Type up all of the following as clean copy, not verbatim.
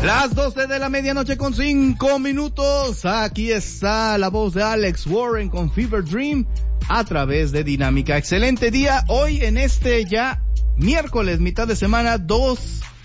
Las 12 de la medianoche con 5 minutos. Aquí está la voz de Alex Warren con Fever Dream a través de Dinámica. Excelente día hoy en este ya miércoles, mitad de semana, 2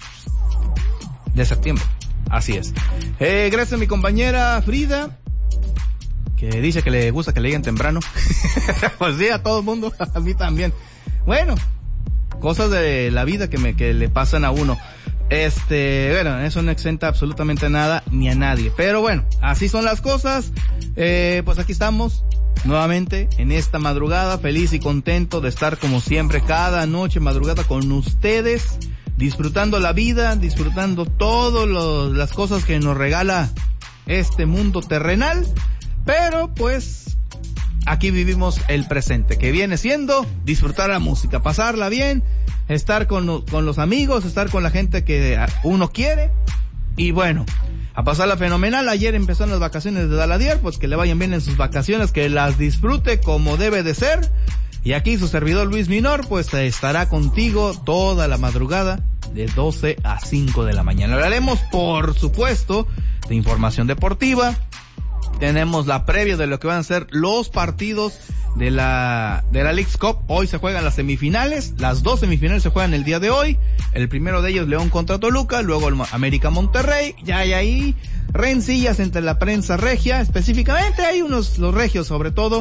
de septiembre. Así es. Gracias a mi compañera Frida, que dice que le gusta que le lleguen temprano. Pues sí, a todo el mundo, a mí también. Bueno, cosas de la vida que le pasan a uno. Bueno, eso no exenta absolutamente nada ni a nadie. Pero bueno, así son las cosas. Pues aquí estamos nuevamente en esta madrugada, feliz y contento de estar como siempre cada noche madrugada con ustedes, disfrutando la vida, disfrutando todas las cosas que nos regala este mundo terrenal. Pero pues aquí vivimos el presente, que viene siendo disfrutar la música, pasarla bien, estar con los amigos, estar con la gente que uno quiere, y bueno, a pasarla fenomenal. Ayer empezaron las vacaciones de Daladier, pues que le vayan bien en sus vacaciones, que las disfrute como debe de ser, y aquí su servidor Luis Minor, pues estará contigo toda la madrugada, de 12 a 5 de la mañana. Hablaremos, por supuesto, de información deportiva. Tenemos la previa de lo que van a ser los partidos de la Leagues Cup. Hoy se juegan las semifinales. Las 2 semifinales se juegan el día de hoy. El primero de ellos, León contra Toluca. Luego el América Monterrey. Ya hay ahí rencillas entre la prensa regia. Específicamente hay los regios sobre todo.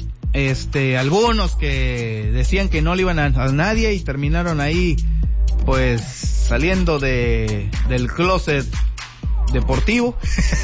Algunos que decían que no le iban a nadie y terminaron ahí pues saliendo del closet deportivo.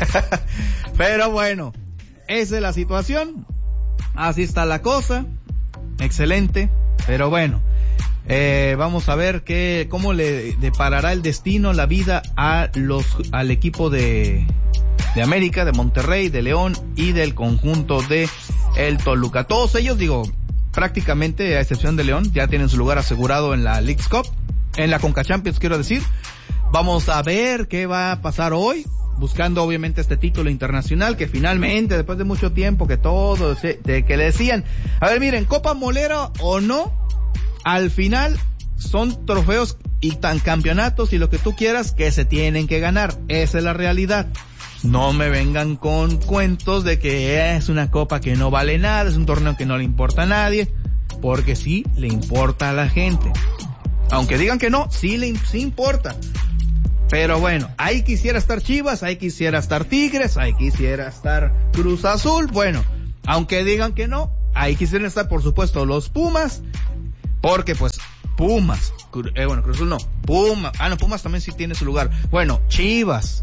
Pero bueno, esa es la situación, así está la cosa, excelente. Pero bueno, vamos a ver cómo le deparará el destino, la vida al equipo de América, de Monterrey, de León y del conjunto de el Toluca. Todos ellos, prácticamente a excepción de León, ya tienen su lugar asegurado en la Leagues Cup, en la Conca Champions quiero decir. Vamos a ver qué va a pasar hoy, buscando obviamente este título internacional que finalmente, después de mucho tiempo que que le decían, a ver, miren, Copa Molera o no, al final son trofeos y tan campeonatos y lo que tú quieras que se tienen que ganar. Esa es la realidad. No me vengan con cuentos de que es una copa que no vale nada, es un torneo que no le importa a nadie, porque sí le importa a la gente. Aunque digan que no, sí importa. Pero bueno, ahí quisiera estar Chivas, ahí quisiera estar Tigres, ahí quisiera estar Cruz Azul. Bueno, aunque digan que no, ahí quisieran estar por supuesto los Pumas, porque pues Pumas, Cruz Azul no, Pumas, Pumas también sí tiene su lugar. Bueno, Chivas,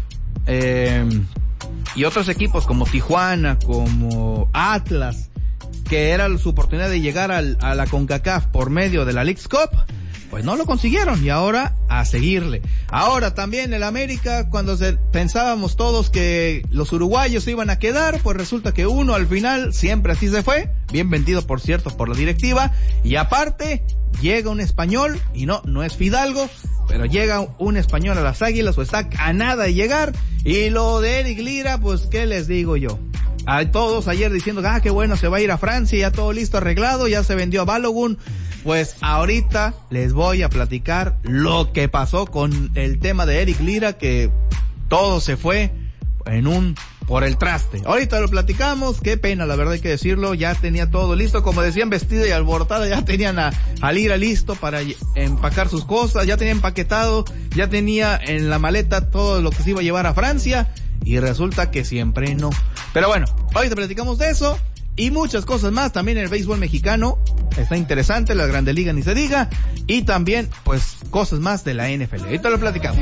y otros equipos como Tijuana, como Atlas, que era su oportunidad de llegar a la CONCACAF por medio de la Leagues Cup, pues no lo consiguieron, y ahora a seguirle. Ahora también el América, cuando pensábamos todos que los uruguayos se iban a quedar, pues resulta que uno al final siempre así se fue, bien vendido por cierto por la directiva, y aparte llega un español, y no es Fidalgo, pero llega un español a las Águilas, o está a nada de llegar, y lo de Eric Lira, pues qué les digo yo. A todos ayer diciendo, qué bueno, se va a ir a Francia, ya todo listo, arreglado, ya se vendió a Balogun. Pues ahorita les voy a platicar lo que pasó con el tema de Eric Lira, que todo se fue por el traste. Ahorita lo platicamos, qué pena, la verdad hay que decirlo, ya tenía todo listo, como decían, vestida y alborotada, ya tenían a Lira listo para empacar sus cosas, ya tenía empaquetado, ya tenía en la maleta todo lo que se iba a llevar a Francia, y resulta que siempre no. Pero bueno, ahorita platicamos de eso y muchas cosas más. También el béisbol mexicano está interesante, la Grande Liga ni se diga, y también pues cosas más de la NFL. Ahorita lo platicamos.